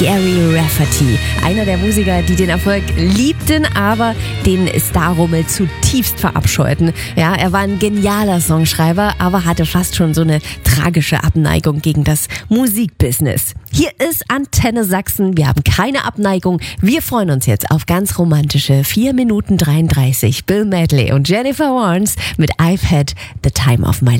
Gary Rafferty. Einer der Musiker, die den Erfolg liebten, aber den Starrummel zutiefst verabscheuten. Ja, er war ein genialer Songschreiber, aber hatte fast schon so eine tragische Abneigung gegen das Musikbusiness. Hier ist Antenne Sachsen. Wir haben keine Abneigung. Wir freuen uns jetzt auf ganz romantische 4 Minuten 33. Bill Medley und Jennifer Warnes mit I've Had the Time of My Life.